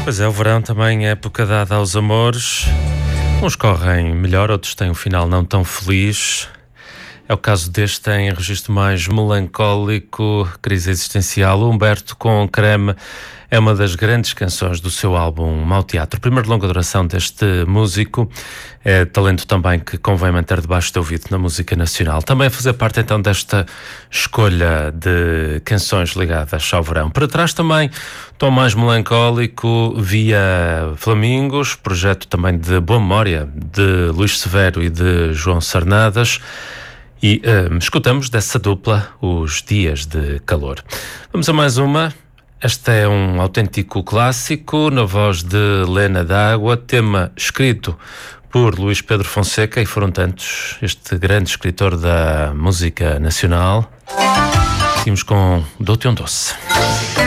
Pois é, o verão também é época dada aos amores. Uns correm melhor, outros têm um final não tão feliz. É o caso deste em registro mais melancólico, crise existencial. O Humberto com Creme é uma das grandes canções do seu álbum Mau Teatro. Primeiro de longa duração deste músico. É talento também que convém manter debaixo do ouvido na música nacional. Também a fazer parte então desta escolha de canções ligadas ao verão. Para trás também, tom mais melancólico, via Flamingos, projeto também de boa memória de Luís Severo e de João Sarnadas. E escutamos dessa dupla Os Dias de Calor. Vamos a mais uma. Este é um autêntico clássico, na voz de Lena D'Água, tema escrito por Luís Pedro Fonseca, e foram tantos, este grande escritor da música nacional. Seguimos com Dou-te um Doce.